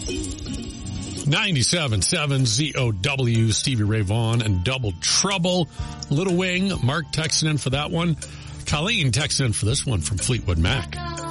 97.7 ZOW, Stevie Ray Vaughan and Double Trouble. Little Wing, Mark texting in for that one. Colleen texting in for this one from Fleetwood Mac.